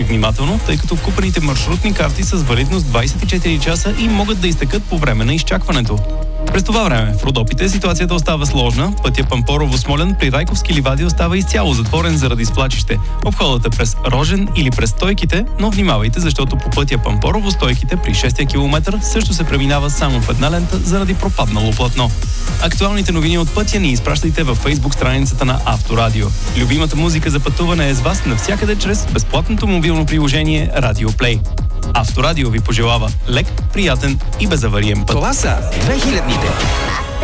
внимателно, тъй като купените маршрутни карти са с валидност 24 часа и могат да изтекат по време на изчакването. През това време в Родопите ситуацията остава сложна. Пътя Пампорово-Смолян при Райковски ливади остава изцяло затворен заради свлачище. Обходът е през Рожен или през Стойките, но внимавайте, защото по пътя Пампорово-Стойките при 6-я километър също се преминава само в една лента заради пропаднало платно. Актуалните новини от пътя ни изпращайте във Facebook страницата на Авторадио. Любимата музика за пътуване е с вас навсякъде чрез безплатното мобилно приложение Radio Play. Авторадио ви пожелава лек, приятен и безавариен път. Това са 2000-ните.